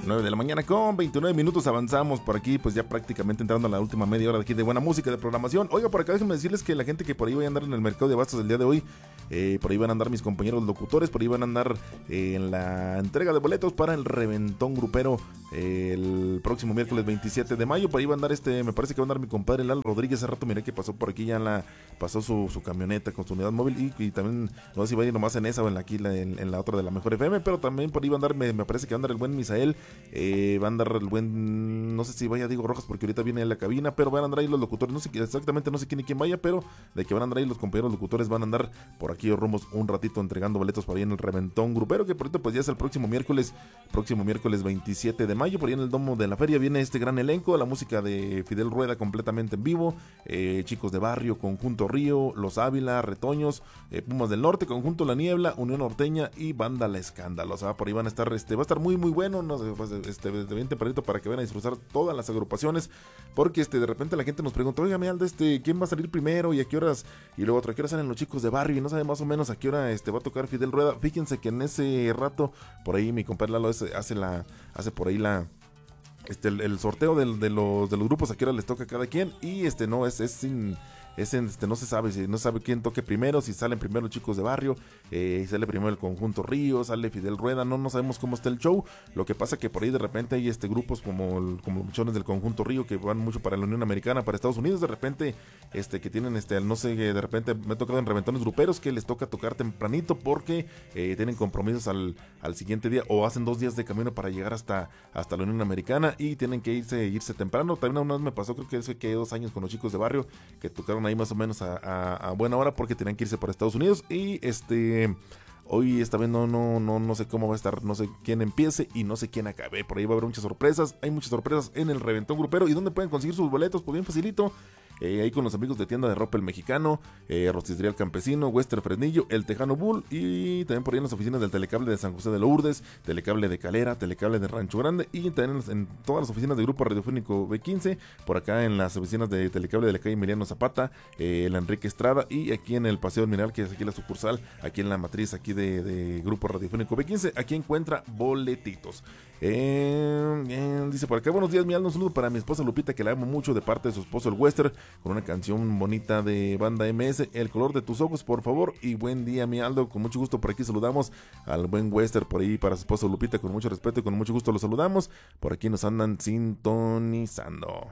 9 de la mañana con 29 minutos avanzamos por aquí, pues ya prácticamente entrando a la última media hora de aquí de buena música, de programación. Oiga, por acá déjenme decirles que la gente que por ahí va a andar en el mercado de abastos el día de hoy, por ahí van a andar mis compañeros locutores, por ahí van a andar en la entrega de boletos para el reventón grupero el próximo miércoles 27 de mayo. Por ahí va a andar me parece que va a andar mi compadre Lalo Rodríguez. Hace rato miré que pasó por aquí, pasó su camioneta con su unidad móvil y también no sé si va a ir nomás en esa o en la otra de la Mejor FM, pero también por ahí va a andar, me parece que va a andar el buen Misael, va a andar el buen, no sé si vaya Diego Rojas porque ahorita viene a la cabina, pero van a andar ahí los locutores, no sé exactamente, no sé quién y quién vaya, pero de que van a andar ahí los compañeros locutores, van a andar por aquí o rumos un ratito entregando boletos por ahí en el reventón grupero, que por ahorita pues ya es el próximo miércoles 27 de mayo, por ahí en el domo de la feria viene este gran elenco, la música de Fidel Rueda completamente en vivo, Chicos de Barrio, Conjunto Río, Los Ávila, Retoños, Pumas del Norte, Conjunto La Niebla, Unión Norteña y Banda La Escándalo. O sea, por ahí van a estar, va a estar muy bueno, no sé, pues, bien tempranito para que vayan a disfrutar todas las agrupaciones, porque de repente la gente nos pregunta, oiga, Aldo, ¿quién va a salir primero y a qué horas? Y luego a qué hora salen los Chicos de Barrio y no sabe más o menos a qué hora va a tocar Fidel Rueda. Fíjense que en ese rato, por ahí mi compadre Lalo hace por ahí el sorteo de los grupos, a qué hora les toca a cada quien, y no es sin no se sabe, no sabe quién toque primero, si salen primero los Chicos de Barrio, sale primero el Conjunto Río, sale Fidel Rueda, no sabemos cómo está el show. Lo que pasa que por ahí de repente hay grupos como los muchachones del Conjunto Río que van mucho para la Unión Americana, para Estados Unidos, de repente que tienen no sé, de repente me ha tocado en reventones gruperos que les toca tocar tempranito porque tienen compromisos al siguiente día o hacen 2 días de camino para llegar hasta la Unión Americana y tienen que irse temprano. También una vez me pasó, creo que hace 2 años con los Chicos de Barrio, que tocaron ahí más o menos a buena hora porque tenían que irse para Estados Unidos y hoy esta vez no sé cómo va a estar, no sé quién empiece y no sé quién acabe. Por ahí va a haber muchas sorpresas, hay muchas sorpresas en el reventón grupero. ¿Y dónde pueden conseguir sus boletos? Pues bien facilito. Ahí con los amigos de Tienda de Ropa El Mexicano, Rosticería El Campesino, Western Fresnillo, El Tejano Bull, y también por ahí en las oficinas del Telecable de San José de Lourdes, Telecable de Calera, Telecable de Rancho Grande, y también en todas las oficinas del Grupo Radiofónico B15, por acá en las oficinas de Telecable de la calle Emiliano Zapata, el Enrique Estrada, y aquí en el Paseo del Mineral, que es aquí la sucursal, aquí en la matriz aquí de Grupo Radiofónico B15, aquí encuentra boletitos. Dice por acá, buenos días, mi Aldo, un saludo para mi esposa Lupita, que la amo mucho, de parte de su esposo el Western, con una canción bonita de Banda MS, El Color de Tus Ojos, por favor. Y buen día, mi Aldo, con mucho gusto por aquí saludamos al buen Western, por ahí para su esposa Lupita, con mucho respeto y con mucho gusto lo saludamos. Por aquí nos andan sintonizando.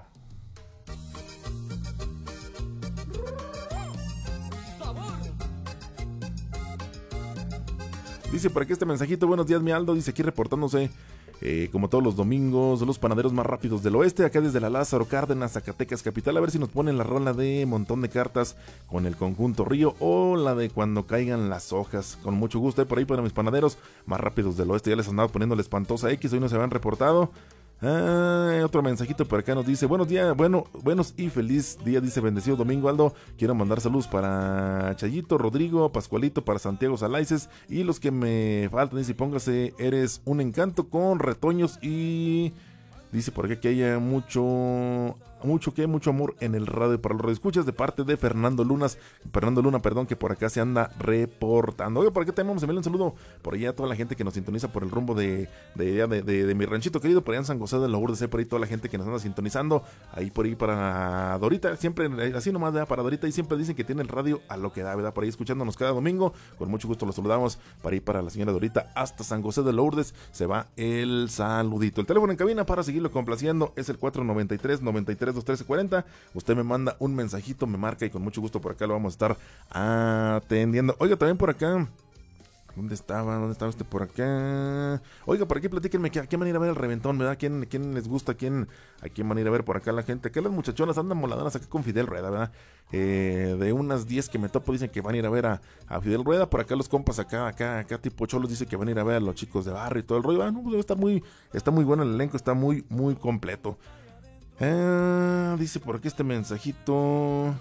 Dice por aquí este mensajito, buenos días, mi Aldo, dice aquí reportándose como todos los domingos, los panaderos más rápidos del oeste, acá desde la Lázaro Cárdenas, Zacatecas capital, a ver si nos ponen la rola de Montón de Cartas con el Conjunto Río o la de Cuando Caigan las Hojas, con mucho gusto, por ahí para mis panaderos más rápidos del oeste. Ya les andaba poniendo la espantosa X, hoy no se habían reportado. Otro mensajito por acá nos dice, buenos días, buenos y feliz día, dice bendecido domingo, Aldo, quiero mandar saludos para Chayito, Rodrigo, Pascualito, para Santiago Salaices y los que me faltan, dice, póngase, eres un encanto con Retoños, y dice por acá que haya mucho amor en el radio para los radioescuchas, de parte de Fernando Luna, que por acá se anda reportando. Oye, por acá tenemos un saludo por allá a toda la gente que nos sintoniza por el rumbo de mi ranchito querido, por allá en San José de Lourdes, por ahí toda la gente que nos anda sintonizando, ahí por ahí para Dorita, siempre así nomás, ¿verdad? Para Dorita, y siempre dicen que tiene el radio a lo que da, ¿verdad? Por ahí escuchándonos cada domingo, con mucho gusto los saludamos, para ir para la señora Dorita hasta San José de Lourdes, se va el saludito. El teléfono en cabina para seguirlo complaciendo es el 493-93-213-40. Usted me manda un mensajito, me marca y con mucho gusto por acá lo vamos a estar atendiendo. Oiga, también por acá, ¿dónde estaba usted por acá? Oiga, por aquí platíquenme, ¿a quién van a ir a ver el reventón, verdad? ¿Quién les gusta? ¿A quién van a ir a ver por acá la gente? Acá las muchachonas andan moladoras acá con Fidel Rueda, ¿verdad? De unas 10 que me topo dicen que van a ir a ver a Fidel Rueda. Por acá los compas acá tipo cholos dicen que van a ir a ver a los Chicos de Barrio y todo el rollo. No, pues está muy bueno el elenco, está muy completo. Dice por aquí este mensajito.